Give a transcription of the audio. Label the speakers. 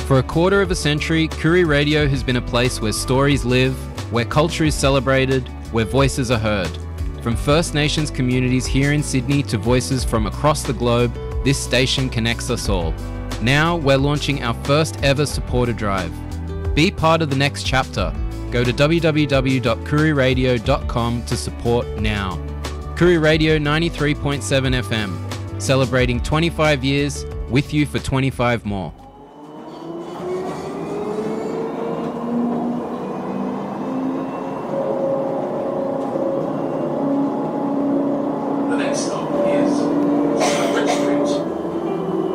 Speaker 1: For a quarter of a century, Koori Radio has been a place where stories live, where culture is celebrated, where voices are heard. From First Nations communities here in Sydney to voices from across the globe, this station connects us all. Now we're launching our first ever supporter drive. Be part of the next chapter. Go to www.kooriradio.com to support now. Koori Radio 93.7 FM, celebrating 25 years with you for 25 more.